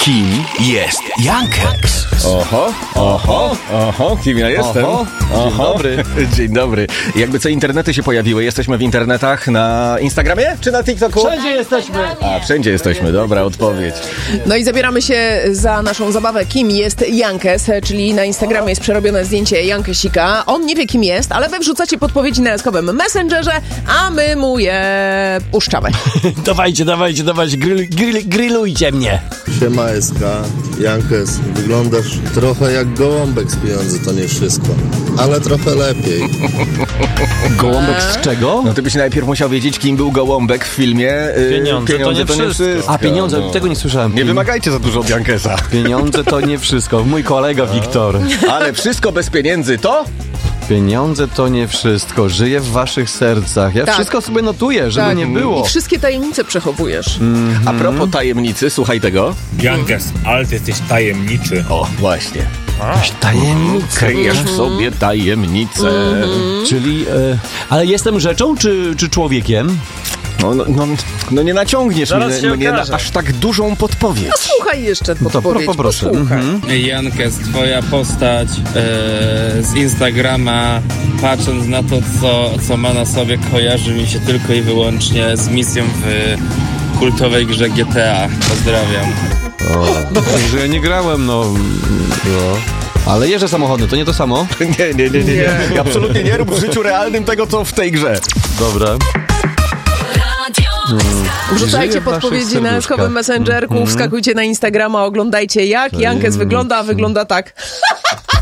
Kim jest Jankes? Oho, kim ja jestem? Dzień dobry. Dzień dobry. Jakby co, internety się pojawiły. Jesteśmy w internetach na Instagramie czy na TikToku? Wszędzie jesteśmy. A, wszędzie jesteśmy. Dobra odpowiedź. No i zabieramy się za naszą zabawę Kim jest Jankes, czyli na Instagramie jest przerobione zdjęcie Jankesika. On nie wie kim jest, ale wy wrzucacie podpowiedzi na jaskowym Messengerze, a my mu je puszczamy. Dawajcie, grillujcie mnie. Siema SK, Jankes, wyglądasz trochę jak gołąbek z Pieniądze to nie wszystko, ale trochę lepiej. Gołąbek z czego? No ty byś najpierw musiał wiedzieć, kim był Gołąbek w filmie Pieniądze to nie wszystko. A pieniądze, No. tego nie słyszałem. Nie wymagajcie za dużo od Jankesa. Pieniądze to nie wszystko. Mój kolega Wiktor. Ale wszystko bez pieniędzy to? Pieniądze to nie wszystko. Żyję w waszych sercach. Ja Tak. wszystko sobie notuję, żeby Tak. nie było. I wszystkie tajemnice przechowujesz. A propos tajemnicy, słuchaj tego. Jankes, ale ty jesteś tajemniczy. O, właśnie. Tajemnice. Kryjesz w sobie tajemnicę. Czyli, ale jestem rzeczą czy człowiekiem? No nie naciągniesz Zaraz się mnie na okaże. aż tak dużą podpowiedź. Słuchaj jeszcze To podpowiedź, poproszę. posłuchaj. Jankes, twoja postać z Instagrama, patrząc na to, co ma na sobie, kojarzy mi się tylko i wyłącznie z misją w kultowej grze GTA. Pozdrawiam. Że ja nie grałem, no. Ale jeżdżę samochodem, to nie to samo? Nie. Absolutnie nie rób w życiu realnym tego, co w tej grze. Dobra. Wrzucajcie Żyję w waszych podpowiedzi na serduszkach. jaskowym Messengerku, wskakujcie na Instagrama, oglądajcie jak Jankes wygląda, a wygląda tak.